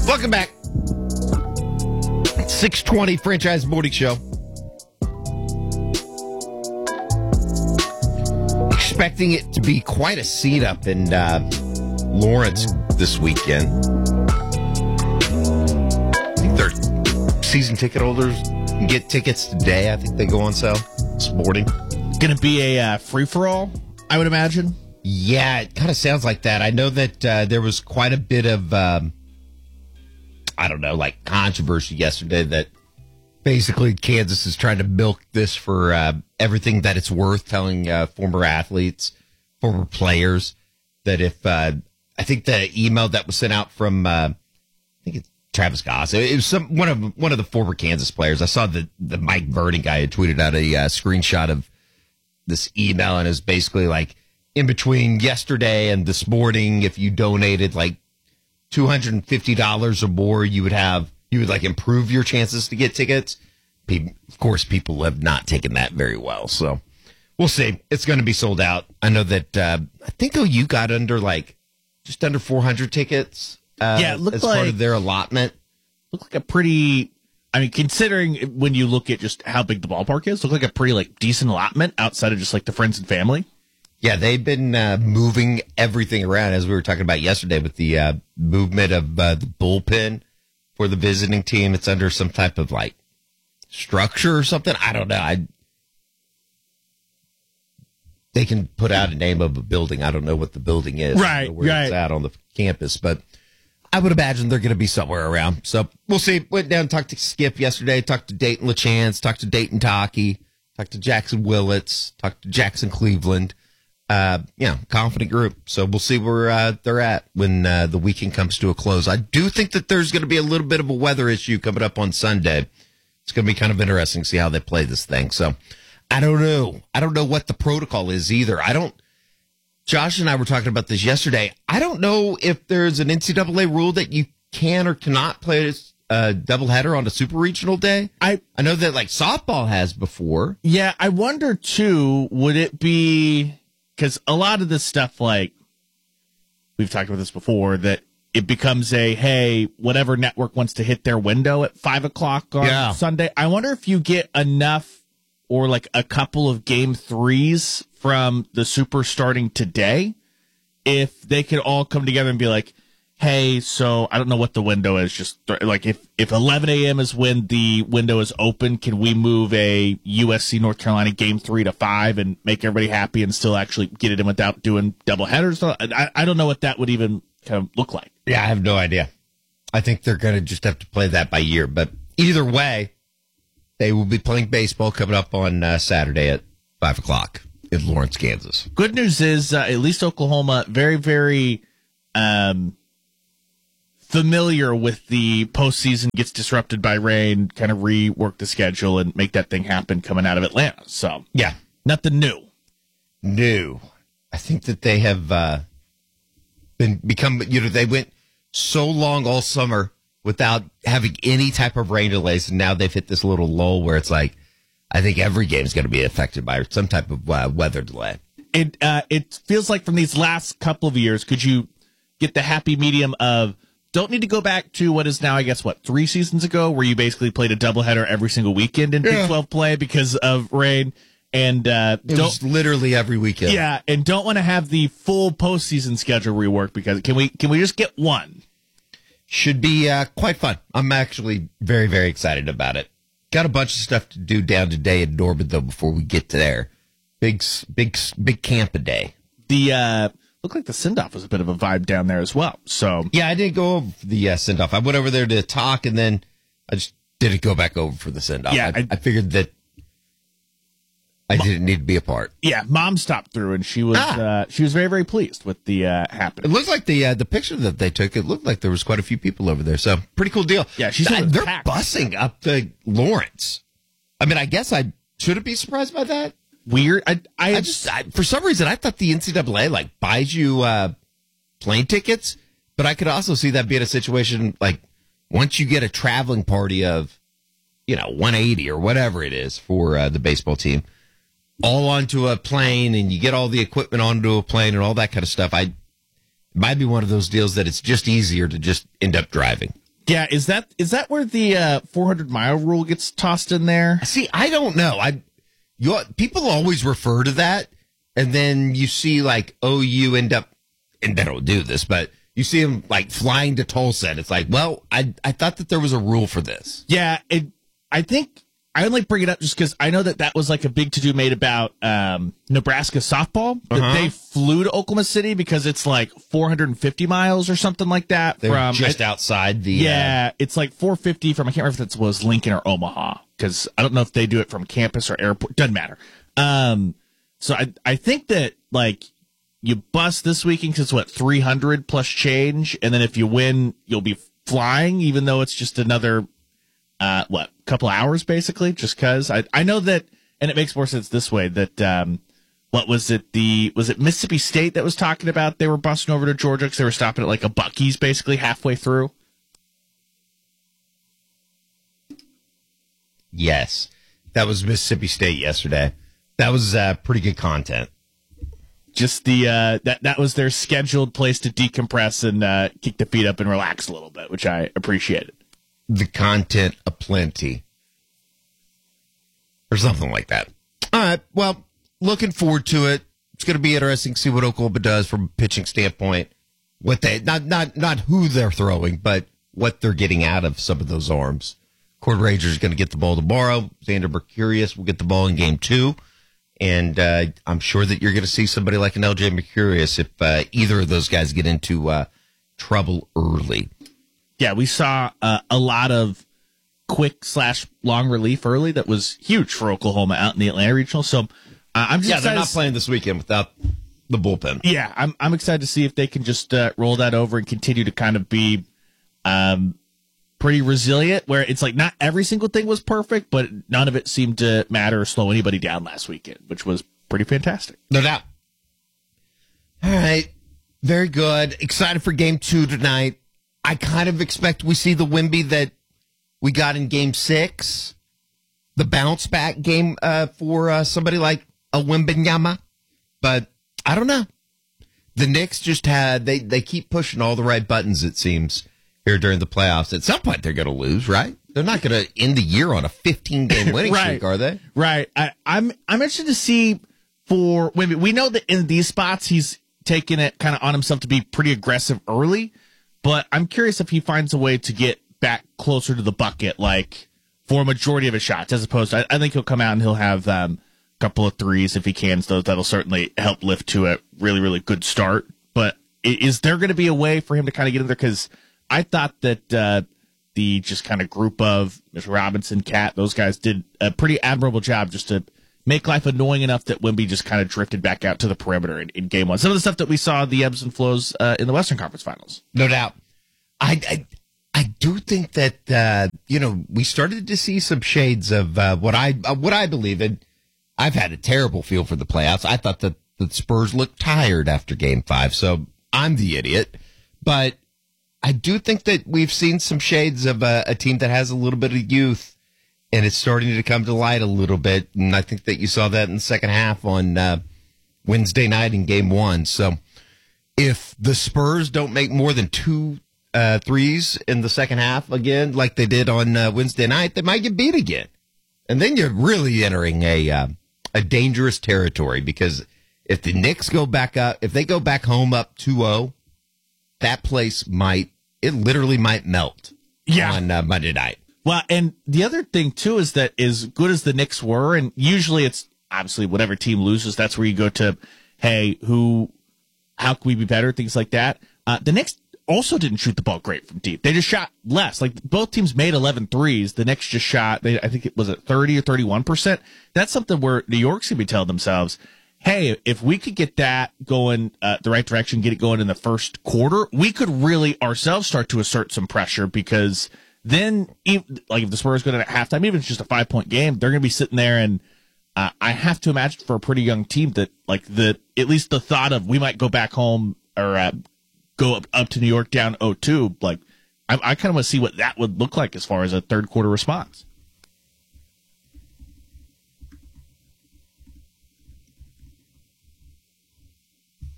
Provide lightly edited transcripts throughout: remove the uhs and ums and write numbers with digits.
Welcome back. 620 Franchise Morning Show. Expecting it to be quite a seat up in Lawrence this weekend. I think their season ticket holders can get tickets today. I think they go on sale this morning. Going to be a free-for-all, I would imagine. Yeah, it kind of sounds like that. I know that there was quite a bit of, controversy yesterday that basically Kansas is trying to milk this for everything that it's worth, telling former athletes, former players, that if, I think the email that was sent out from, I think it's Travis Goss. It was one of the former Kansas players. I saw the Mike Vernon guy had tweeted out a screenshot of this email, and it was basically like, in between yesterday and this morning, if you donated like $250 or more, you would improve your chances to get tickets. Of course, people have not taken that very well, so we'll see. It's going to be sold out. I know that I think OU got just under 400 tickets. It looked as part of their allotment. Looked like a pretty. I mean, considering when you look at just how big the ballpark is, looked like a pretty decent allotment outside of just the friends and family. Yeah, they've been moving everything around, as we were talking about yesterday with the movement of the bullpen for the visiting team. It's under some type of structure or something. I don't know. They can put out a name of a building. I don't know what the building is. Right, I don't know where it's at on the campus, but I would imagine they're going to be somewhere around. So we'll see. Went down and talked to Skip yesterday, talked to Dayton LaChance, talked to Dayton Taki, talked to Jackson Willits, talked to Jackson Cleveland. Confident group. So we'll see where they're at when the weekend comes to a close. I do think that there's going to be a little bit of a weather issue coming up on Sunday. It's going to be kind of interesting to see how they play this thing. So I don't know. I don't know what the protocol is either. Josh and I were talking about this yesterday. I don't know if there's an NCAA rule that you can or cannot play a doubleheader on a super regional day. I know that softball has before. Yeah, I wonder too, would it be... Because a lot of this stuff, we've talked about this before, that it becomes whatever network wants to hit their window at 5 o'clock on Sunday. I wonder if you get enough or a couple of game threes from the Super starting today, if they could all come together and be like, hey, so I don't know what the window is. Just if 11 a.m. is when the window is open, can we move a USC North Carolina game 3 to 5 and make everybody happy and still actually get it in without doing double headers? I don't know what that would even kind of look like. Yeah, I have no idea. I think they're going to just have to play that by ear. But either way, they will be playing baseball coming up on Saturday at 5 o'clock in Lawrence, Kansas. Good news is at least Oklahoma, very, very familiar with the postseason gets disrupted by rain, kind of rework the schedule and make that thing happen coming out of Atlanta. So, yeah, nothing new. I think that they have become, they went so long all summer without having any type of rain delays, and now they've hit this little lull where it's I think every game is going to be affected by some type of weather delay. It feels like from these last couple of years, could you get the happy medium of don't need to go back to what is now, I guess, 3 seasons ago, where you basically played a doubleheader every single weekend in Big 12 play because of rain, and it was literally every weekend. Yeah, and don't want to have the full postseason schedule rework because can we just get one? Should be quite fun. I'm actually very, very excited about it. Got a bunch of stuff to do down today in Norman though before we get to there. Big camp a day. The looked like the send-off was a bit of a vibe down there as well. So yeah, I didn't go over for the send-off. I went over there to talk, and then I just didn't go back over for the send-off. Yeah, I figured that I didn't need to be a part. Yeah, Mom stopped through, and she was very, very pleased with the happening. It looked like the picture that they took, it looked like there was quite a few people over there. So pretty cool deal. Yeah, they're packed. Busing up to Lawrence. I mean, I guess I shouldn't be surprised by that. Weird. I for some reason I thought the NCAA buys you plane tickets, but I could also see that being a situation once you get a traveling party of 180 or whatever it is for the baseball team all onto a plane, and you get all the equipment onto a plane and all that kind of stuff. It might be one of those deals that it's just easier to just end up driving. Yeah, is that where the 400-mile rule gets tossed in there? See, I don't know. People always refer to that, and then you see like OU end up, and they don't do this, but you see them like flying to Tulsa, and it's like, well, I thought that there was a rule for this. Yeah, I think I only bring it up just because I know that was like a big to-do made about Nebraska softball. That they flew to Oklahoma City because it's like 450 miles or something like that. They're just outside the... Yeah, it's like 450 from, I can't remember if that was Lincoln or Omaha, because I don't know if they do it from campus or airport. Doesn't matter. So I think that like you bust this weekend because it's what, 300 plus change, and then if you win, you'll be flying, even though it's just another... couple hours basically, just because I know that, and it makes more sense this way that what was it, was it Mississippi State that was talking about they were busting over to Georgia because they were stopping at like a Buc-ee's basically halfway through? Yes, that was Mississippi State yesterday. That was pretty good content. Just the that was their scheduled place to decompress and kick the feet up and relax a little bit, which I appreciated. The content aplenty. Or something like that. All right. Well, looking forward to it. It's going to be interesting to see what Oklahoma does from a pitching standpoint. What they not who they're throwing, but what they're getting out of some of those arms. Cord Ranger's going to get the ball tomorrow. Xander Mercurius will get the ball in game 2. And I'm sure that you're going to see somebody like an LJ Mercurius if either of those guys get into trouble early. Yeah, we saw a lot of quick/long relief early that was huge for Oklahoma out in the Atlanta Regional. So I'm just they're not playing this weekend without the bullpen. Yeah, I'm excited to see if they can just roll that over and continue to kind of be pretty resilient, where it's like not every single thing was perfect, but none of it seemed to matter or slow anybody down last weekend, which was pretty fantastic. No doubt. All right, very good. Excited for game 2 tonight. I kind of expect we see the Wemby that we got in game 6, the bounce back game for somebody like a Wembanyama. But I don't know. The Knicks just they keep pushing all the right buttons, it seems, here during the playoffs. At some point, they're going to lose, right? They're not going to end the year on a 15-game winning streak, are they? Right. I'm interested to see for Wemby. We know that in these spots, he's taking it kind of on himself to be pretty aggressive early. But I'm curious if he finds a way to get back closer to the bucket, like for a majority of his shots, as opposed to, I think he'll come out and he'll have a couple of threes if he can. So that'll certainly help lift to a really, really good start. But is there going to be a way for him to kind of get in there? Because I thought that the just kind of group of Mr. Robinson, Cat, those guys did a pretty admirable job just to make life annoying enough that Wemby just kind of drifted back out to the perimeter in game 1. Some of the stuff that we saw, the ebbs and flows in the Western Conference Finals. No doubt. I do think that, we started to see some shades of what I believe in. I've had a terrible feel for the playoffs. I thought that the Spurs looked tired after game 5, so I'm the idiot. But I do think that we've seen some shades of a team that has a little bit of youth, and it's starting to come to light a little bit. And I think that you saw that in the second half on Wednesday night in game 1. So if the Spurs don't make more than 2 threes in the second half again, like they did on Wednesday night, they might get beat again. And then you're really entering a dangerous territory, because if the Knicks go back up, if they go back home up 2-0, that place literally might melt on Monday night. Well, and the other thing, too, is that as good as the Knicks were, and usually it's obviously whatever team loses, that's where you go to, hey, how can we be better, things like that. The Knicks also didn't shoot the ball great from deep. They just shot less. Like, both teams made 11 threes. The Knicks just shot, I think it was at 30 or 31%. That's something where New York's going to be telling themselves, hey, if we could get that going the right direction, get it going in the first quarter, we could really ourselves start to assert some pressure, because then, if the Spurs go to halftime, even if it's just a 5-point game, they're going to be sitting there, and I have to imagine for a pretty young team that, at least the thought of we might go back home or go up to New York down 0-2, I kind of want to see what that would look like as far as a third quarter response.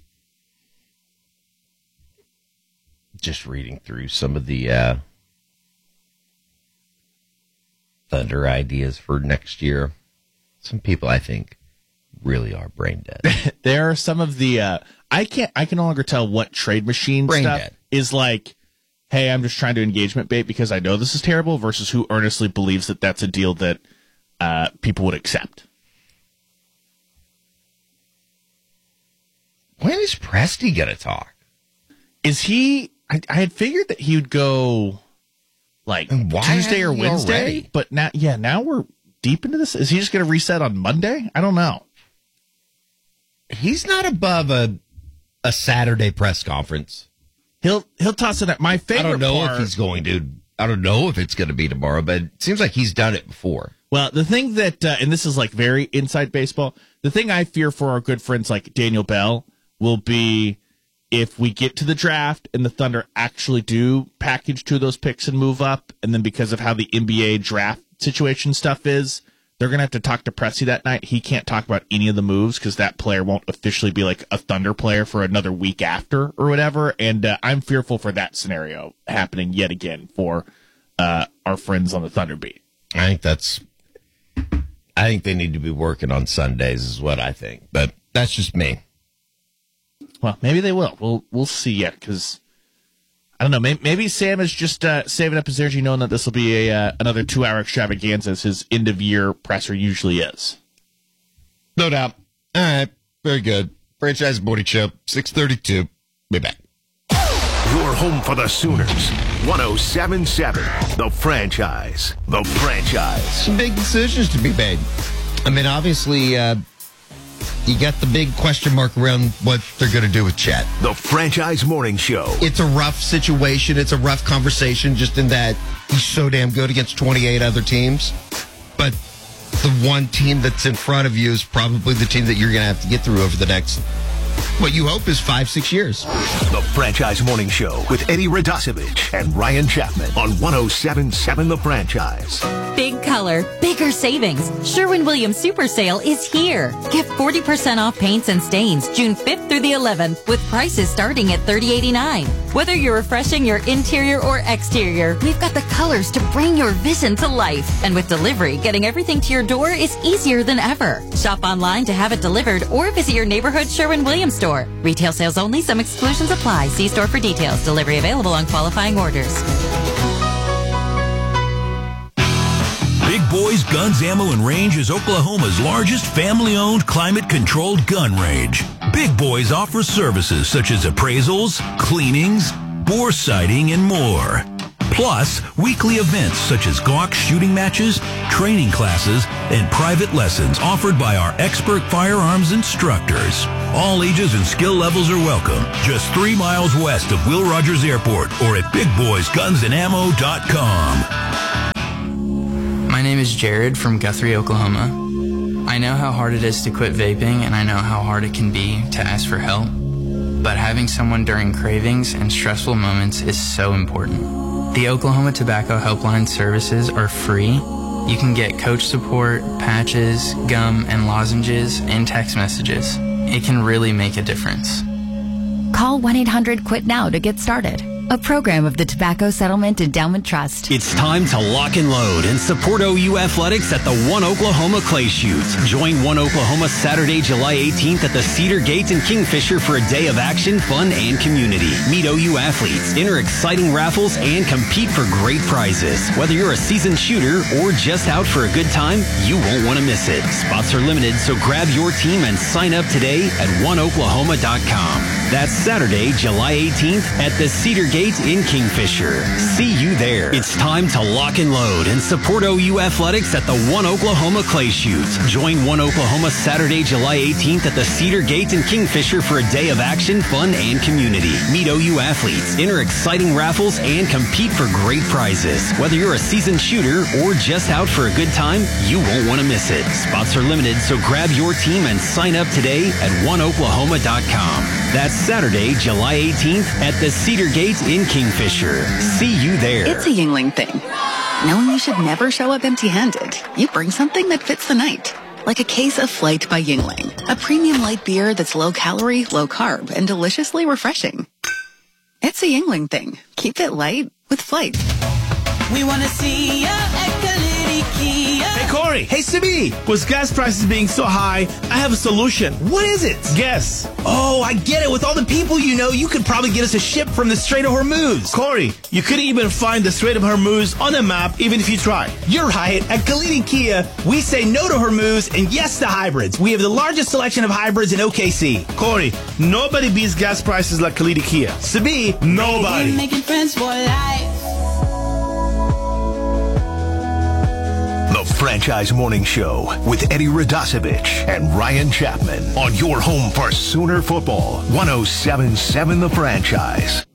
Just reading through some of the Thunder ideas for next year. Some people, I think, really are brain dead. There are some of the I can no longer tell what trade machine Brain stuff dead. is like, hey, I'm just trying to engagement bait because I know this is terrible, versus who earnestly believes that that's a deal that people would accept. When is Presti going to talk? Is he? I had figured that he would go like Tuesday or Wednesday, already? but now we're deep into this. Is he just going to reset on Monday? I don't know. He's not above a Saturday press conference. He'll toss it at my favorite. I don't know part, if he's going to. I don't know if it's going to be tomorrow, but it seems like he's done it before. Well, the thing that, and this is like very inside baseball, the thing I fear for our good friends like Daniel Bell will be if we get to the draft and the Thunder actually do package two of those picks and move up, and then because of how the NBA draft situation stuff is, they're going to have to talk to Presti that night. He can't talk about any of the moves because that player won't officially be like a Thunder player for another week after or whatever. And I'm fearful for that scenario happening yet again for our friends on the Thunder beat. I think they need to be working on Sundays is what I think, but that's just me. Well, maybe they will. We'll see yet because I don't know. Maybe Sam is just saving up his energy, knowing that this will be another 2-hour extravaganza, as his end of year presser usually is. No doubt. All right, very good. Franchise Morning Show, 6:32. Be back. Your home for the Sooners. 107.7. The Franchise. The Franchise. Some big decisions to be made. I mean, obviously, you got the big question mark around what they're going to do with Chet. The Franchise Morning Show. It's a rough situation. It's a rough conversation just in that he's so damn good against 28 other teams. But the one team that's in front of you is probably the team that you're going to have to get through over the next, what you hope is 5-6 years. The Franchise Morning Show with Eddie Radosevich and Ryan Chapman on 107.7 The Franchise. Big color, bigger savings. Sherwin-Williams Super Sale is here. Get 40% off paints and stains June 5th through the 11th with prices starting at $30.89. Whether you're refreshing your interior or exterior, we've got the colors to bring your vision to life. And with delivery, getting everything to your door is easier than ever. Shop online to have it delivered or visit your neighborhood Sherwin-Williams store. Retail sales only. Some exclusions apply. See store for details. Delivery available on qualifying orders. Big Boys Guns, Ammo, and Range is Oklahoma's largest family-owned, climate-controlled gun range. Big Boys offers services such as appraisals, cleanings, bore sighting, and more. Plus, weekly events such as Glock shooting matches, training classes, and private lessons offered by our expert firearms instructors. All ages and skill levels are welcome. Just 3 miles west of Will Rogers Airport or at BigBoysGunsAndAmmo.com. My name is Jared from Guthrie, Oklahoma. I know how hard it is to quit vaping, and I know how hard it can be to ask for help. But having someone during cravings and stressful moments is so important. The Oklahoma Tobacco Helpline services are free. You can get coach support, patches, gum, and lozenges, and text messages. It can really make a difference. Call 1-800-QUIT-NOW to get started. A program of the Tobacco Settlement Endowment Trust. It's time to lock and load and support OU Athletics at the One Oklahoma Clay Shoots. Join One Oklahoma Saturday, July 18th at the Cedar Gate in Kingfisher for a day of action, fun, and community. Meet OU athletes, enter exciting raffles, and compete for great prizes. Whether you're a seasoned shooter or just out for a good time, you won't want to miss it. Spots are limited, so grab your team and sign up today at oneoklahoma.com. That's Saturday, July 18th at the Cedar Gate in Kingfisher. See you there. It's time to lock and load and support OU Athletics at the One Oklahoma Clay Shoots. Join One Oklahoma Saturday, July 18th at the Cedar Gate in Kingfisher for a day of action, fun, and community. Meet OU athletes, enter exciting raffles, and compete for great prizes. Whether you're a seasoned shooter or just out for a good time, you won't want to miss it. Spots are limited, so grab your team and sign up today at oneoklahoma.com. That's Saturday, July 18th at the Cedar Gate in Kingfisher. See you there. It's a Yuengling thing. Knowing you should never show up empty-handed. You bring something that fits the night. Like a case of Flight by Yuengling. A premium light beer that's low-calorie, low-carb, and deliciously refreshing. It's a Yuengling thing. Keep it light with Flight. We want to see ya at Kalidi Kia. Hey, Corey. Hey, Simi. With gas prices being so high, I have a solution. What is it? Guess. Oh, I get it. With all the people you know, you could probably get us a ship from the Strait of Hormuz. Corey, you couldn't even find the Strait of Hormuz on a map, even if you try. You're right. At Kalidi Kia, we say no to Hormuz and yes to hybrids. We have the largest selection of hybrids in OKC. Corey, nobody beats gas prices like Kalidi Kia. Sabi, nobody. We're making friends for life. The Franchise Morning Show with Eddie Radosevich and Ryan Chapman on your home for Sooner football. 107.7 The Franchise.